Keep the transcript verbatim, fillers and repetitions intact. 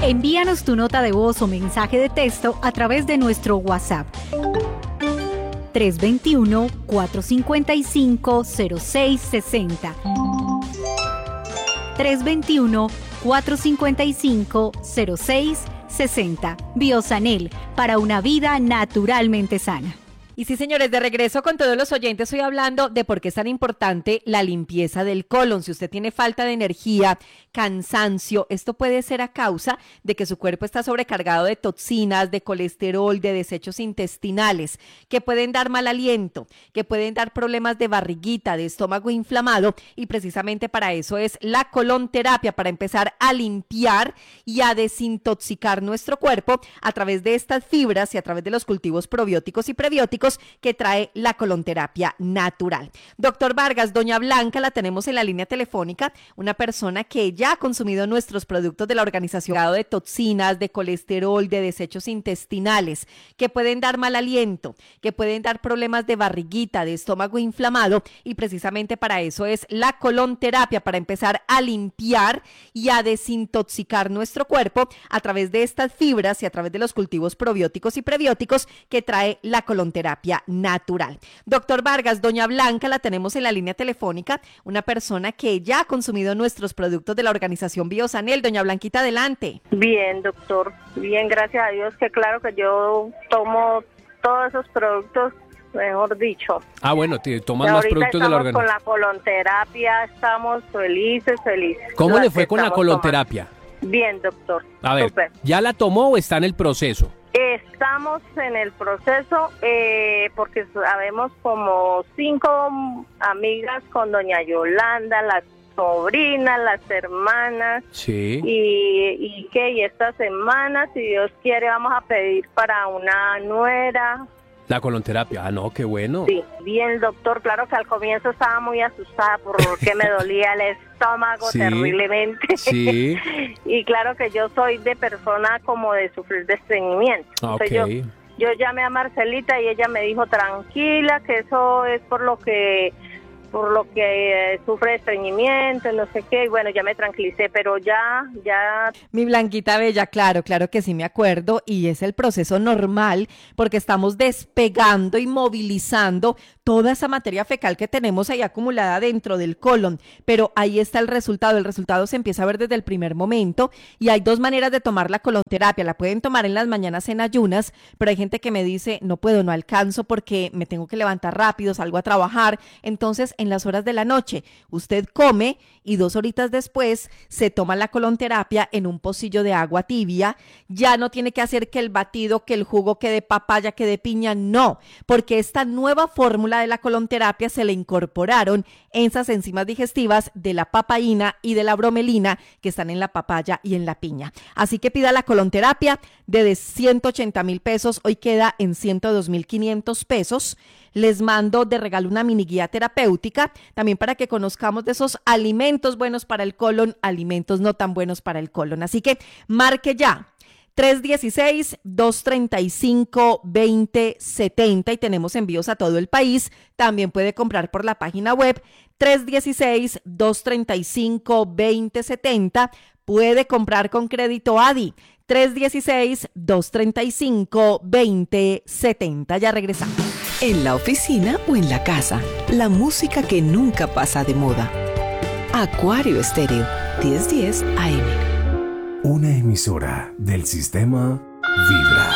Envíanos tu nota de voz o mensaje de texto a través de nuestro WhatsApp tres dos uno, cuatro cinco cinco, cero seis seis cero. tres dos uno, cuatro cinco cinco, cero seis seis cero. Biosanel, para una vida naturalmente sana. Y sí, señores, de regreso con todos los oyentes, estoy hablando de por qué es tan importante la limpieza del colon. Si usted tiene falta de energía, cansancio, esto puede ser a causa de que su cuerpo está sobrecargado de toxinas, de colesterol, de desechos intestinales, que pueden dar mal aliento, que pueden dar problemas de barriguita, de estómago inflamado, y precisamente para eso es la colonterapia, para empezar a limpiar y a desintoxicar nuestro cuerpo a través de estas fibras y a través de los cultivos probióticos y prebióticos que trae la colonterapia natural. Doctor Vargas, doña Blanca la tenemos en la línea telefónica, una persona que ya ha consumido nuestros productos de la organización de toxinas, de colesterol, de desechos intestinales, que pueden dar mal aliento, que pueden dar problemas de barriguita, de estómago inflamado, y precisamente para eso es la colonterapia, para empezar a limpiar y a desintoxicar nuestro cuerpo a través de estas fibras y a través de los cultivos probióticos y prebióticos que trae la colonterapia natural. Doctor Vargas, doña Blanca la tenemos en la línea telefónica, una persona que ya ha consumido nuestros productos de la organización Biosanel. Doña Blanquita, adelante. Bien, doctor, bien, gracias a Dios, que claro que yo tomo todos esos productos, mejor dicho. Ah, bueno, te toman más productos de la organización. Con la colonterapia estamos felices, felices. ¿Cómo le fue con la colonterapia? Tomando. Bien, doctor. A ver, Super. ¿Ya la tomó o está en el proceso? Estamos en el proceso eh, porque sabemos como cinco amigas con doña Yolanda, las sobrinas, las hermanas. Sí. Y, y que y esta semana, si Dios quiere, vamos a pedir para una nuera. La colonterapia, ah, no, qué bueno. Sí, bien, doctor, claro que al comienzo estaba muy asustada porque me dolía el estómago sí, terriblemente. Sí. Y claro que yo soy de persona como de sufrir de estreñimiento. Ah, okay. Entonces yo, yo llamé a Marcelita y ella me dijo, tranquila, que eso es por lo que... por lo que eh, sufre de estreñimiento, no sé qué, y bueno, ya me tranquilicé, pero ya, ya... Mi Blanquita bella, claro, claro que sí me acuerdo, y es el proceso normal, porque estamos despegando y movilizando toda esa materia fecal que tenemos ahí acumulada dentro del colon, pero ahí está el resultado, el resultado se empieza a ver desde el primer momento, y hay dos maneras de tomar la colonterapia, la pueden tomar en las mañanas en ayunas, pero hay gente que me dice, no puedo, no alcanzo porque me tengo que levantar rápido, salgo a trabajar, entonces en las horas de la noche usted come y dos horitas después se toma la colonterapia en un pocillo de agua tibia, ya no tiene que hacer que el batido, que el jugo, que de papaya, que de piña, no, porque esta nueva fórmula de la colonterapia se le incorporaron esas enzimas digestivas de la papaína y de la bromelina que están en la papaya y en la piña. Así que pida la colonterapia de ciento ochenta mil pesos, hoy queda en ciento dos mil quinientos pesos. Les mando de regalo una mini guía terapéutica, también para que conozcamos de esos alimentos buenos para el colon, alimentos no tan buenos para el colon. Así que marque ya. tres uno seis, dos tres cinco, dos cero siete cero y tenemos envíos a todo el país. También puede comprar por la página web tres uno seis, dos tres cinco, dos cero siete cero. Puede comprar con crédito A D I tres uno seis, dos tres cinco, dos cero siete cero. Ya regresamos. En la oficina o en la casa, la música que nunca pasa de moda. Acuario Estéreo, diez diez A M. Una emisora del sistema Vibra.